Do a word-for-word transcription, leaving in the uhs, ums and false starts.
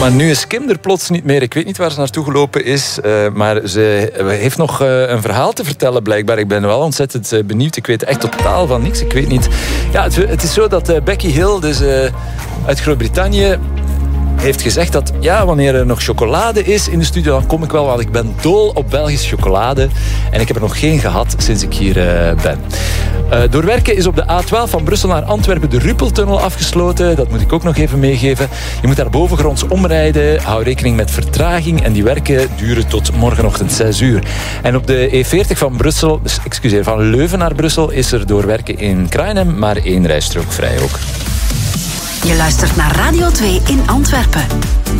maar nu is Kim er plots niet meer. Ik weet niet waar ze naartoe gelopen is. Uh, maar ze heeft nog uh, een verhaal te vertellen blijkbaar. Ik ben wel ontzettend uh, benieuwd. Ik weet echt totaal van niks. Ik weet niet. Ja, het, het is zo dat uh, Becky Hill, dus uh, uit Groot-Brittannië, heeft gezegd dat ja, wanneer er nog chocolade is in de studio, dan kom ik wel, want ik ben dol op Belgische chocolade. En ik heb er nog geen gehad sinds ik hier uh, ben. Uh, door werken is op de A twaalf van Brussel naar Antwerpen de Ruppeltunnel afgesloten. Dat moet ik ook nog even meegeven. Je moet daar bovengronds omrijden. Hou rekening met vertraging. En die werken duren tot morgenochtend zes uur. En op de E veertig van Brussel, dus, excuseer, van Leuven naar Brussel is er door werken in Kraaienhem maar één rijstrook vrij ook. Je luistert naar Radio twee in Antwerpen.